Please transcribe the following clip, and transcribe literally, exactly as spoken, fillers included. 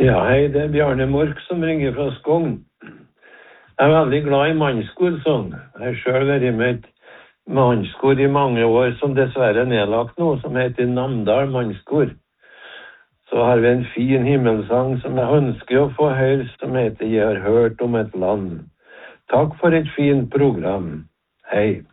Ja, hei, det er Bjarne Mork som ringer fra Skogn. Jeg er veldig glad i mannskor, sånn. Jeg har selv vært med et mannskor i mange år, som dessverre er nedlagt nå, som heter Namdal Mannskor. Så har vi en fin himmelsang som jeg ønsker å få høre, som heter «Jeg har hørt om et land». Takk for et fint program. Hei.